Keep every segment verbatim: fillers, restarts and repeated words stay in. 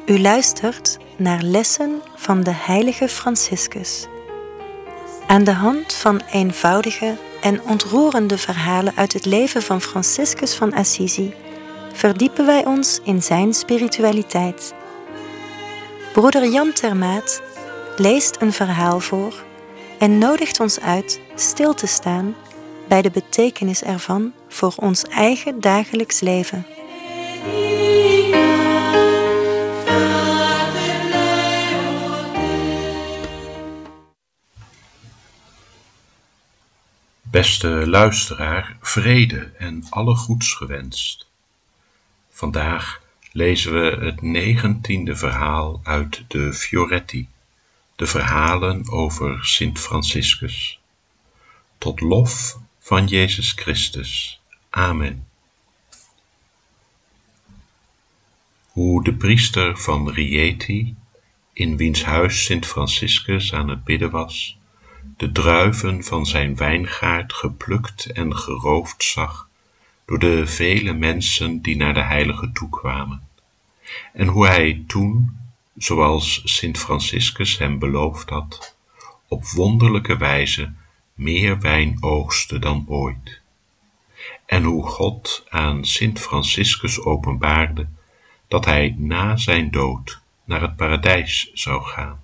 U luistert naar lessen van de heilige Franciscus. Aan de hand van eenvoudige en ontroerende verhalen uit het leven van Franciscus van Assisi verdiepen wij ons in zijn spiritualiteit. Broeder Jan Termaat leest een verhaal voor en nodigt ons uit stil te staan bij de betekenis ervan voor ons eigen dagelijks leven. Beste luisteraar, vrede en alle goeds gewenst. Vandaag lezen we het negentiende verhaal uit de Fioretti, de verhalen over Sint Franciscus. Tot lof van Jezus Christus. Amen. Hoe de priester van Rieti, in wiens huis Sint Franciscus aan het bidden was, de druiven van zijn wijngaard geplukt en geroofd zag door de vele mensen die naar de heilige toekwamen, en hoe hij toen, zoals Sint Franciscus hem beloofd had, op wonderlijke wijze meer wijn oogste dan ooit, en hoe God aan Sint Franciscus openbaarde dat hij na zijn dood naar het paradijs zou gaan.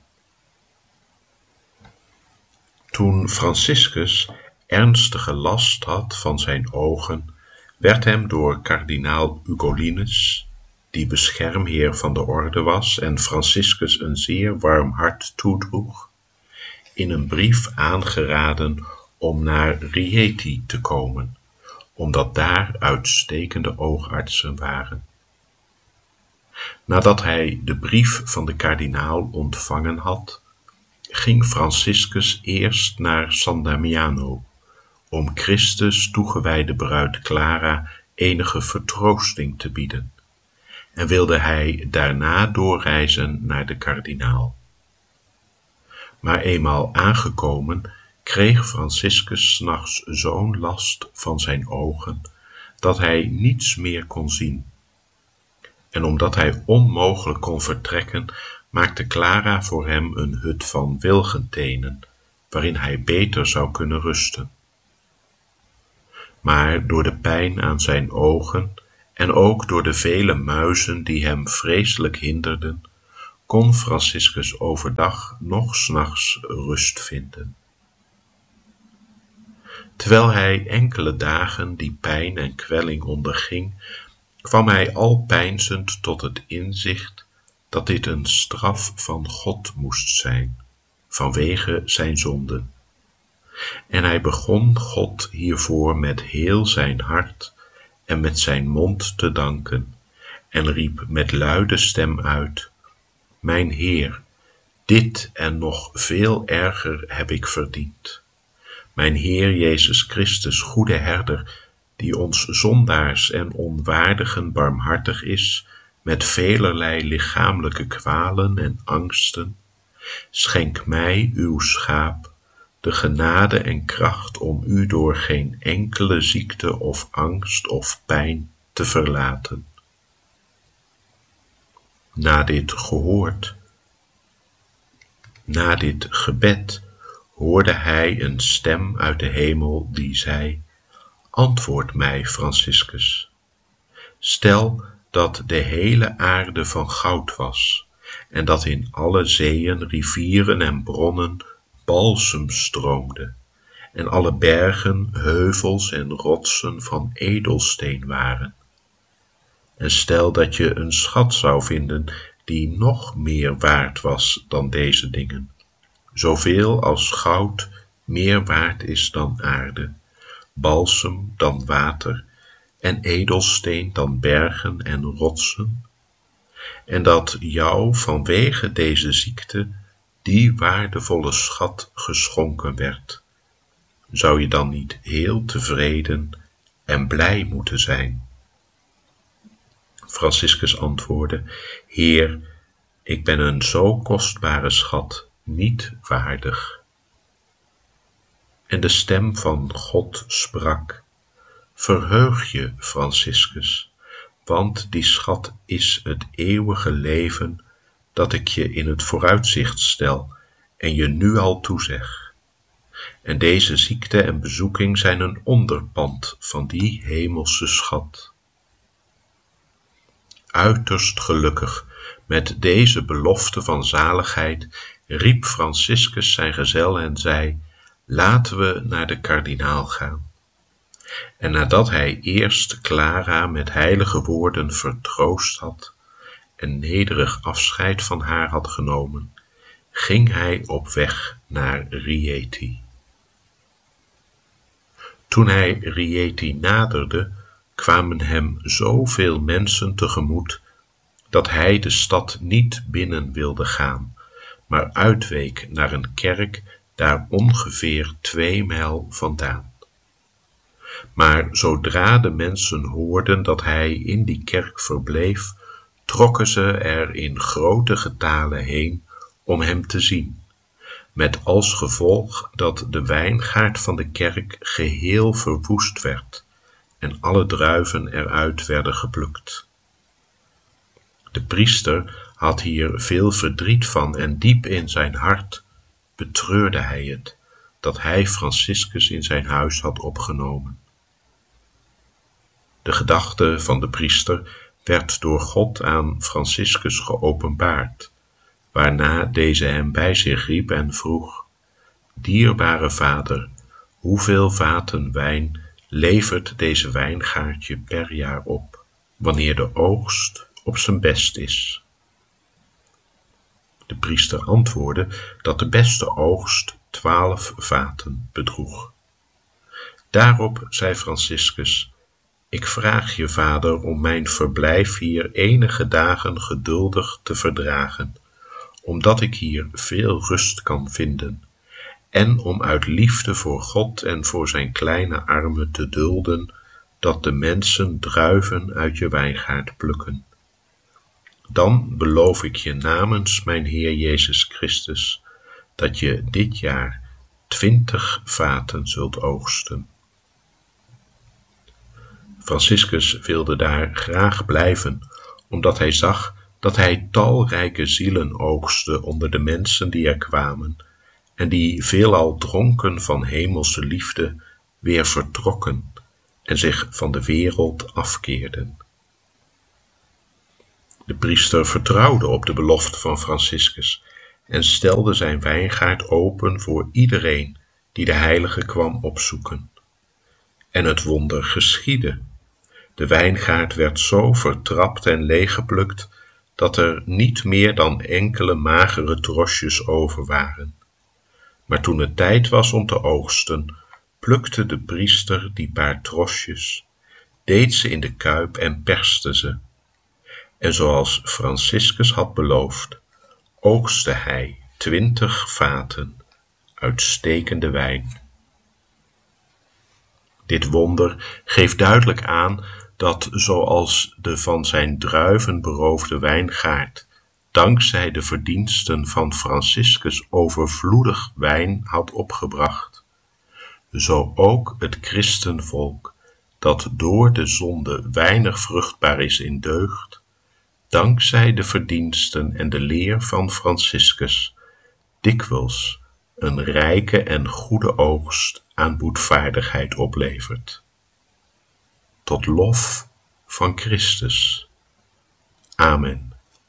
Toen Franciscus ernstige last had van zijn ogen, werd hem door kardinaal Ugollinus, die beschermheer van de orde was en Franciscus een zeer warm hart toedroeg, in een brief aangeraden om naar Rieti te komen, omdat daar uitstekende oogartsen waren. Nadat hij de brief van de kardinaal ontvangen had, ging Franciscus eerst naar San Damiano, om Christus toegewijde bruid Clara enige vertroosting te bieden, en wilde hij daarna doorreizen naar de kardinaal. Maar eenmaal aangekomen, kreeg Franciscus 's nachts zo'n last van zijn ogen, dat hij niets meer kon zien. En omdat hij onmogelijk kon vertrekken, maakte Clara voor hem een hut van wilgentenen, waarin hij beter zou kunnen rusten. Maar door de pijn aan zijn ogen en ook door de vele muizen die hem vreselijk hinderden, kon Franciscus overdag noch 's nachts rust vinden. Terwijl hij enkele dagen die pijn en kwelling onderging, kwam hij al peinzend tot het inzicht dat dit een straf van God moest zijn, vanwege zijn zonden. En hij begon God hiervoor met heel zijn hart en met zijn mond te danken, en riep met luide stem uit: Mijn Heer, dit en nog veel erger heb ik verdiend. Mijn Heer Jezus Christus, goede herder, die ons zondaars en onwaardigen barmhartig is, met velerlei lichamelijke kwalen en angsten, schenk mij, uw schaap, de genade en kracht om u door geen enkele ziekte of angst of pijn te verlaten. Na dit gehoord, na dit gebed, hoorde hij een stem uit de hemel die zei: Antwoord mij, Franciscus. Stel dat de hele aarde van goud was, en dat in alle zeeën, rivieren en bronnen balsem stroomde, en alle bergen, heuvels en rotsen van edelsteen waren. En stel dat je een schat zou vinden die nog meer waard was dan deze dingen, zoveel als goud meer waard is dan aarde, balsem dan water, en edelsteen dan bergen en rotsen, en dat jou vanwege deze ziekte die waardevolle schat geschonken werd, zou je dan niet heel tevreden en blij moeten zijn? Franciscus antwoordde: Heer, ik ben een zo kostbare schat niet waardig. En de stem van God sprak: Verheug je, Franciscus, want die schat is het eeuwige leven dat ik je in het vooruitzicht stel en je nu al toezeg. En deze ziekte en bezoeking zijn een onderpand van die hemelse schat. Uiterst gelukkig met deze belofte van zaligheid riep Franciscus zijn gezel en zei: laten we naar de kardinaal gaan. En nadat hij eerst Clara met heilige woorden vertroost had en nederig afscheid van haar had genomen, ging hij op weg naar Rieti. Toen hij Rieti naderde, kwamen hem zoveel mensen tegemoet, dat hij de stad niet binnen wilde gaan, maar uitweek naar een kerk daar ongeveer twee mijl vandaan. Maar zodra de mensen hoorden dat hij in die kerk verbleef, trokken ze er in grote getalen heen om hem te zien, met als gevolg dat de wijngaard van de kerk geheel verwoest werd en alle druiven eruit werden geplukt. De priester had hier veel verdriet van en diep in zijn hart betreurde hij het, dat hij Franciscus in zijn huis had opgenomen. De gedachte van de priester werd door God aan Franciscus geopenbaard, waarna deze hem bij zich riep en vroeg: dierbare vader, hoeveel vaten wijn levert deze wijngaard je per jaar op, wanneer de oogst op zijn best is? De priester antwoordde dat de beste oogst twaalf vaten bedroeg. Daarop zei Franciscus: ik vraag je, vader, om mijn verblijf hier enige dagen geduldig te verdragen, omdat ik hier veel rust kan vinden, en om uit liefde voor God en voor zijn kleine armen te dulden dat de mensen druiven uit je wijngaard plukken. Dan beloof ik je namens mijn Heer Jezus Christus dat je dit jaar twintig vaten zult oogsten. Franciscus wilde daar graag blijven, omdat hij zag dat hij talrijke zielen oogste onder de mensen die er kwamen, en die veelal dronken van hemelse liefde weer vertrokken en zich van de wereld afkeerden. De priester vertrouwde op de belofte van Franciscus en stelde zijn wijngaard open voor iedereen die de heilige kwam opzoeken. En het wonder geschiedde. De wijngaard werd zo vertrapt en leeggeplukt dat er niet meer dan enkele magere trosjes over waren. Maar toen het tijd was om te oogsten, plukte de priester die paar trosjes, deed ze in de kuip en perste ze. En zoals Franciscus had beloofd, oogste hij twintig vaten uitstekende wijn. Dit wonder geeft duidelijk aan dat zoals de van zijn druiven beroofde wijngaard dankzij de verdiensten van Franciscus overvloedig wijn had opgebracht, zo ook het christenvolk, dat door de zonde weinig vruchtbaar is in deugd, dankzij de verdiensten en de leer van Franciscus dikwijls een rijke en goede oogst aan boetvaardigheid oplevert. Tot lof van Christus. Amen.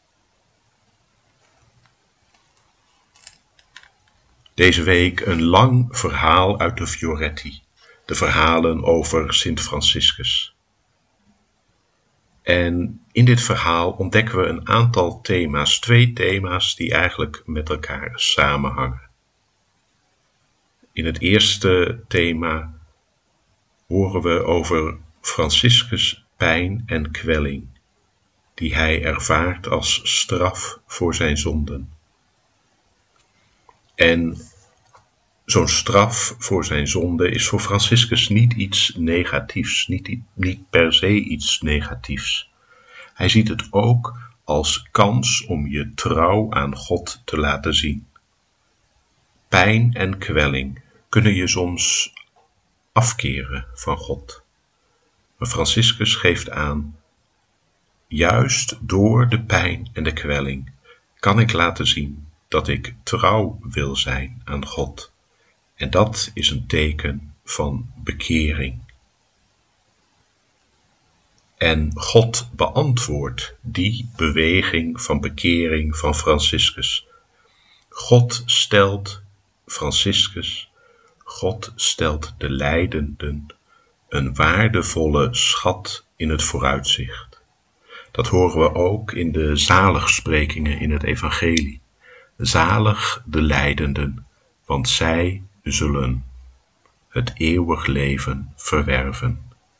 Deze week een lang verhaal uit de Fioretti, de verhalen over Sint Franciscus. En in dit verhaal ontdekken we een aantal thema's, twee thema's die eigenlijk met elkaar samenhangen. In het eerste thema horen we over Franciscus' pijn en kwelling, die hij ervaart als straf voor zijn zonden. En zo'n straf voor zijn zonde is voor Franciscus niet iets negatiefs, niet, niet per se iets negatiefs. Hij ziet het ook als kans om je trouw aan God te laten zien. Pijn en kwelling kunnen je soms afkeren van God. Maar Franciscus geeft aan, juist door de pijn en de kwelling kan ik laten zien dat ik trouw wil zijn aan God. En dat is een teken van bekering. En God beantwoordt die beweging van bekering van Franciscus. God stelt Franciscus, God stelt de lijdenden een waardevolle schat in het vooruitzicht. Dat horen we ook in de zaligsprekingen in het evangelie. Zalig de lijdenden, want zij zullen het eeuwig leven verwerven.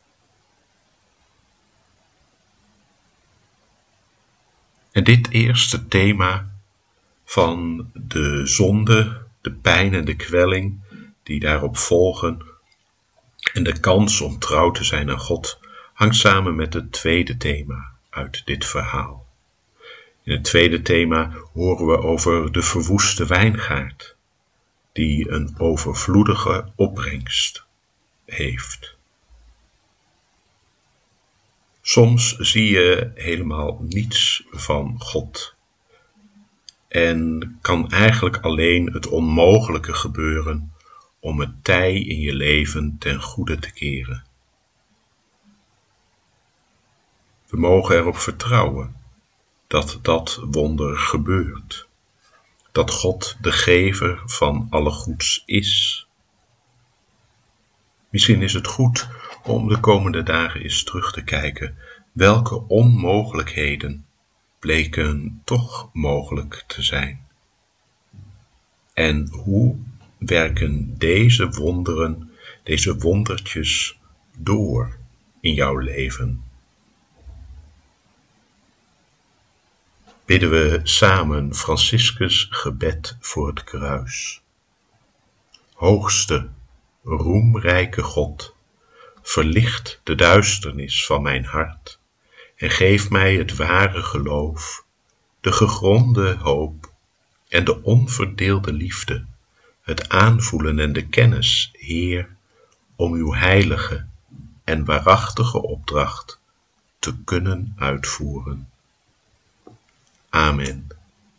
En dit eerste thema van de zonde, de pijn en de kwelling die daarop volgen en de kans om trouw te zijn aan God, hangt samen met het tweede thema uit dit verhaal. In het tweede thema horen we over de verwoeste wijngaard, die een overvloedige opbrengst heeft. Soms zie je helemaal niets van God en kan eigenlijk alleen het onmogelijke gebeuren om het tij in je leven ten goede te keren. We mogen erop vertrouwen dat dat wonder gebeurt, dat God de gever van alle goeds is. Misschien is het goed om de komende dagen eens terug te kijken welke onmogelijkheden bleken toch mogelijk te zijn. En hoe werken deze wonderen, deze wondertjes door in jouw leven? Bidden we samen Franciscus' gebed voor het kruis. Hoogste, roemrijke God, verlicht de duisternis van mijn hart en geef mij het ware geloof, de gegronde hoop en de onverdeelde liefde, het aanvoelen en de kennis, Heer, om uw heilige en waarachtige opdracht te kunnen uitvoeren. Amen.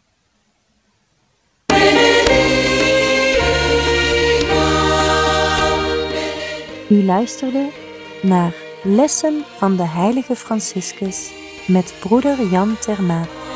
U luisterde naar Lessen van de Heilige Franciscus met broeder Jan Termaat.